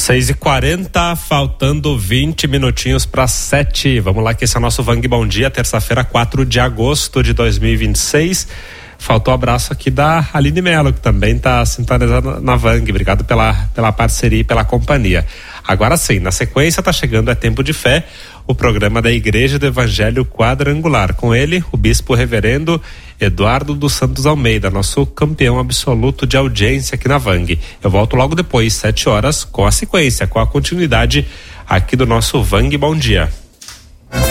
6h40, faltando 20 minutinhos para 7. Vamos lá, que esse é o nosso Vang Bom Dia, terça-feira, 4 de agosto de 2026. Faltou o abraço aqui da Aline Mello, que também está sintonizada na Vang. Obrigado pela parceria e pela companhia. Agora sim, na sequência está chegando É Tempo de Fé, o programa da Igreja do Evangelho Quadrangular. Com ele, o bispo reverendo Eduardo dos Santos Almeida, nosso campeão absoluto de audiência aqui na Vang. Eu volto logo depois, 7 horas, com a sequência, com a continuidade aqui do nosso Vang Bom Dia.